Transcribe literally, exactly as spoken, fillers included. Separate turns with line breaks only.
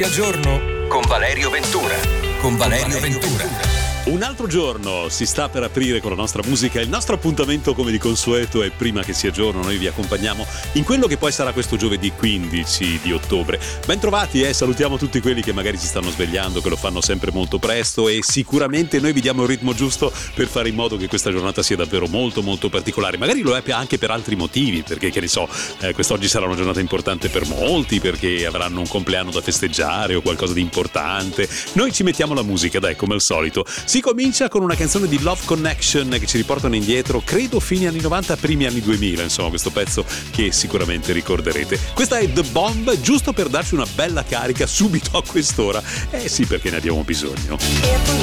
Al giorno con Valerio Ventura. Con Valerio Ventura.
Un altro giorno si sta per aprire con la nostra musica. Il nostro appuntamento, come di consueto, è prima che sia giorno. Noi vi accompagniamo in quello che poi sarà questo giovedì quindici di ottobre. Bentrovati, eh, salutiamo tutti quelli che magari si stanno svegliando, che lo fanno sempre molto presto, e sicuramente noi vi diamo il ritmo giusto per fare in modo che questa giornata sia davvero molto molto particolare. Magari lo è anche per altri motivi, perché che ne so, eh, quest'oggi sarà una giornata importante per molti, perché avranno un compleanno da festeggiare o qualcosa di importante. Noi ci mettiamo la musica, dai, come al solito. Si comincia con una canzone di Love Connection che ci riportano indietro, credo fine anni novanta, primi anni duemila, insomma questo pezzo che sicuramente ricorderete. Questa è The Bomb, giusto per darci una bella carica subito a quest'ora. Eh sì, perché ne abbiamo bisogno.